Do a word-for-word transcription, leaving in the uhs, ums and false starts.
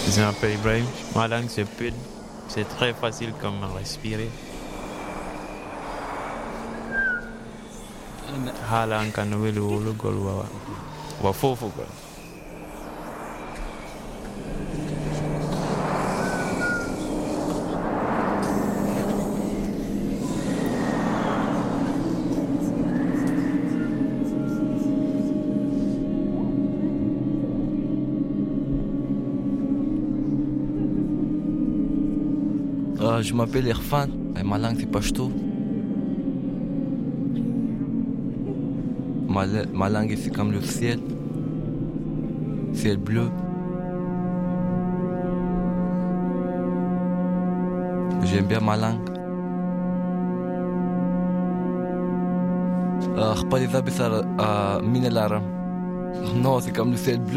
Je m'appelle Ibrahim. Ma langue c'est Peul. C'est très facile comme respirer. Halan kan welu wolu gol wa wa fofo quoi. Euh, je m'appelle Irfan et ma langue c'est Pashto. Ma, ma langue c'est comme le ciel, ciel bleu. J'aime bien ma langue. Euh, pas les abysses à mine l'aram. Non, c'est comme le ciel bleu.